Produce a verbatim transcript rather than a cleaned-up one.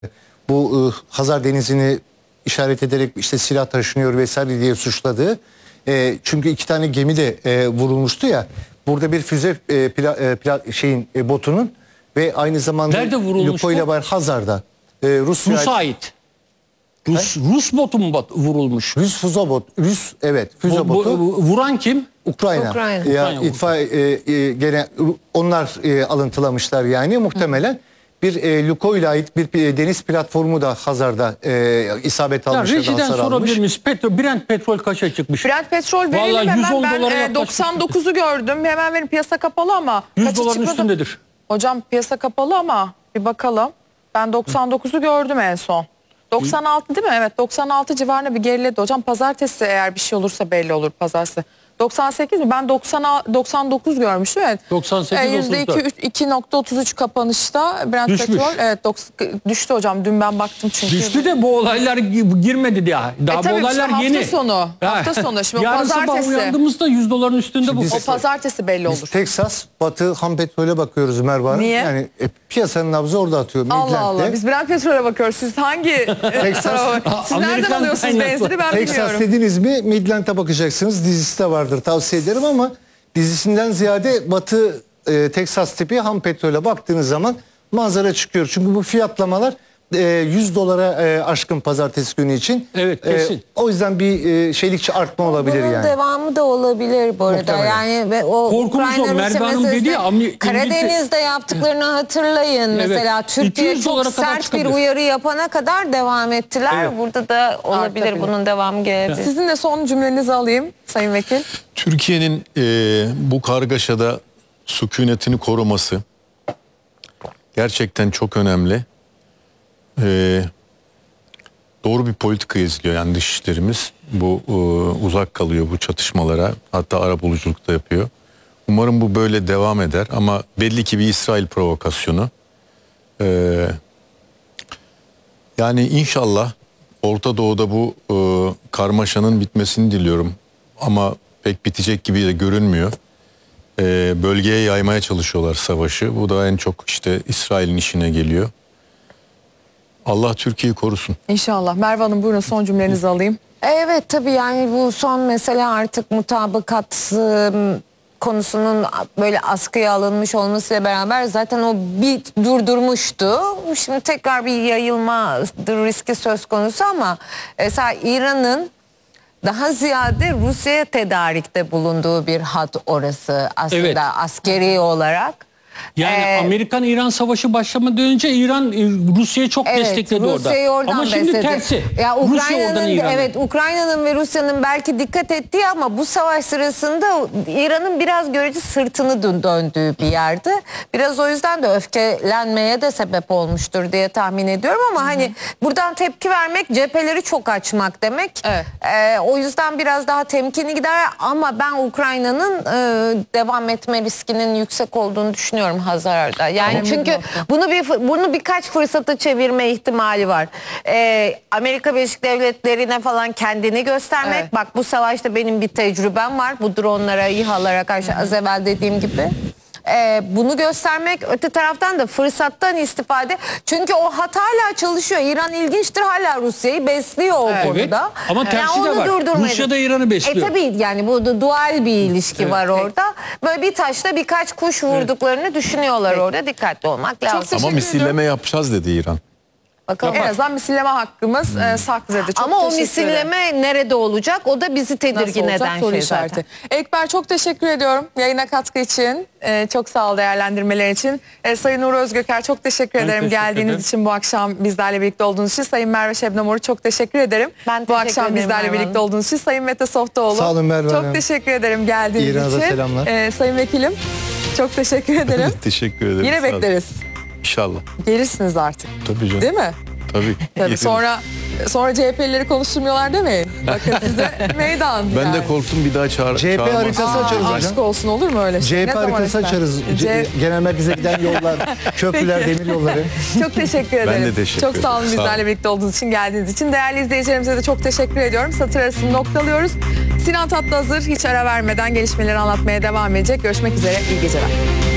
bu e, Hazar Denizi'ni işaret ederek işte silah taşınıyor vesaire diye suçladığı. E, çünkü iki tane gemi de e, vurulmuştu ya. Burada bir füze e, pla, e, pla, şeyin e, botunun ve aynı zamanda nerede vurulmuştu? Lukoil var Hazar'da. E, Rusya Rus'a ait. Rus, Rus botu mu bot, vurulmuş? Rus füze bot. Rus evet füze Bu, bu, botu. vuran kim? Ukrayna. Ukrayna. Ya Ukrayna. itfaiye e, e, gene onlar e, alıntılamışlar yani muhtemelen. Bir e, Lukoil'e ait bir, bir deniz platformu da Hazar'da e, isabet Ya almış ya da rejiden hasar sorabilir almış. miyiz? Petrol, Brent petrol kaça çıkmış? Brent petrol verelim Vallahi yüz on hemen. Ben dolara e, yaklaşmış. doksan dokuzu gördüm. Hemen verin, piyasa kapalı ama. yüz kaça doların çıkmadı? üstündedir. Hocam piyasa kapalı ama bir bakalım. Ben doksan dokuzu gördüm en son. doksan altı değil mi? Evet, doksan altı civarında bir geriledi. Hocam pazartesi eğer bir şey olursa belli olur pazartesi. doksan sekiz mi? Ben doksan, doksan dokuz görmüştüm. Evet. doksan sekiz, yüzde iki nokta otuz üç kapanışta Brent Düşmüş. petrol. Evet, doksan, düştü hocam. Dün ben baktım çünkü. Düştü de bu olaylar gi- girmedi diye. Daha E bu tabii olaylar işte yeni. hafta sonu. Hafta sonu. Şimdi o Yarın sabah pazartesi. uyandığımızda yüz doların üstünde bu. Biz- O pazartesi belli olur. Biz Teksas, Batı ham petrole bakıyoruz Merve Hanım. Niye? Yani e, piyasanın nabzı orada atıyor. Allah Midland'de. Allah. Biz Brent petrole bakıyoruz. Siz hangi e, tarafa? Siz nereden Amerikan alıyorsunuz kaynaklı. benzini ben Teksas bilmiyorum. dediniz mi Midland'a bakacaksınız. Dizisi de vardır, tavsiye ederim ama dizisinden ziyade Batı e, Teksas tipi ham petrole baktığınız zaman manzara çıkıyor. Çünkü bu fiyatlamalar e, yüz dolara e, aşkın pazartesi günü için. Evet, kesin. E, o yüzden bir e, şeylikçi artma olabilir Bunun yani. devamı da olabilir bu arada. Muhtemelen. Yani ve o Korkumuz o. Ukrayna Merve Rusya Hanım dedi meselesi, ya, Amri- Karadeniz'de yaptıklarını hatırlayın. Evet. Mesela Türkiye iki yüz çok dolara kadar sert bir çıkabilir. uyarı yapana kadar devam ettiler. Evet. Burada da olabilir, Artabilir. bunun devamı gelebilir. Sizin de son cümlenizi alayım Sayın Vekil. Türkiye'nin e, bu kargaşada sükunetini koruması gerçekten çok önemli. E, doğru bir politika izliyor yani dışişlerimiz. Bu e, uzak kalıyor bu çatışmalara, hatta arabuluculuk da yapıyor. Umarım bu böyle devam eder ama belli ki bir İsrail provokasyonu. E, yani inşallah Orta Doğu'da bu e, karmaşanın bitmesini diliyorum. Ama pek bitecek gibi de görünmüyor. Ee, bölgeye yaymaya çalışıyorlar savaşı. Bu da en çok işte İsrail'in işine geliyor. Allah Türkiye'yi korusun. İnşallah. Merve Hanım buyurun son cümlenizi alayım. Evet tabii yani bu son mesele artık mutabakat ıı, konusunun böyle askıya alınmış olmasıyla beraber zaten o bir durdurmuştu. Şimdi tekrar bir yayılma riski söz konusu ama mesela İran'ın daha ziyade Rusya'ya tedarikte bulunduğu bir hat orası aslında Evet. askeri olarak. Yani Ee, Amerikan-İran savaşı başlamadan önce İran e, Rusya'yı çok Evet, destekledi orada. Rusya'yı oradan Ama şimdi besledi. tersi. Ya Rusya Ukrayna'nın oradan İran'a. evet Ukrayna'nın ve Rusya'nın belki dikkat ettiği ama bu savaş sırasında İran'ın biraz görece sırtını dön- döndüğü bir yerde. Biraz o yüzden de öfkelenmeye de sebep olmuştur diye tahmin ediyorum ama hani buradan tepki vermek cepheleri çok açmak demek. Evet. Ee, o yüzden biraz daha temkinli gider ama ben Ukrayna'nın e, devam etme riskinin yüksek olduğunu düşünüyorum Hazar'da. Yani Tamam. çünkü bunu bir bunu birkaç fırsata çevirme ihtimali var. Ee, Amerika Birleşik Devletleri'ne falan kendini göstermek. Evet. Bak bu savaşta benim bir tecrübem var. Bu dronlara, İHA'lara karşı az evvel dediğim gibi. Ee, bunu göstermek, öte taraftan da fırsattan istifade. Çünkü o hat hala çalışıyor. İran ilginçtir, hala Rusya'yı besliyor o Evet. konuda. Ama tersi Yani de onu var. durdurmayı- Rusya da İran'ı besliyor. E tabii yani bu da dual bir ilişki var orada. Böyle bir taşla birkaç kuş vurduklarını düşünüyorlar orada. Dikkatli olmak lazım. teşekkür Ama misilleme yapacağız dedi İran. Bakalım. En azından misilleme hakkımız e, saklı dedi. Çok Ama o teşekkür ederim. misilleme nerede olacak? O da bizi Nasıl tedirgin olacak? eden Soru şey işareti. zaten. Ekber çok teşekkür ediyorum yayına katkı için. Ee, çok sağ ol değerlendirmeler için. Ee, Sayın Uğur Özgöker çok teşekkür Ben ederim teşekkür geldiğiniz ederim. için bu akşam bizlerle birlikte olduğunuz için. Sayın Merve Şebnem Uğur çok teşekkür ederim. Ben bu teşekkür akşam ederim bizlerle Merve birlikte Hanım. olduğunuz için. Sayın Mete Softoğlu. Sağ olun Merve Çok Hanım. teşekkür ederim geldiğiniz İran'a için. selamlar. Ee, Sayın Vekilim çok teşekkür ederim. Teşekkür ederim. Yine Sağ olun. bekleriz. İnşallah. Gelirsiniz artık. Tabii canım. Değil mi? Tabii. Tabii Geliriz. sonra sonra C H P'lileri konuşturmuyorlar demeyin. Bakın size meydan. Ben yani. de korktum bir daha çağır. C H P çağırmaz. haritası Aa, açarız aşk hocam. olsun olur mu öyle şey? C H Ne P zaman haritası ister? açarız. C- C- genel merkeze giden yollar, köprüler, demir yolları. Çok teşekkür ederim. de teşekkür Çok sağ olun ederim. Sağ bizlerle olun. birlikte olduğunuz için, geldiğiniz için. Değerli izleyicilerimize de çok teşekkür ediyorum. Satır arasını noktalıyoruz. Sinan Tatlı hazır. Hiç ara vermeden gelişmeleri anlatmaya devam edecek. Görüşmek üzere. İyi geceler.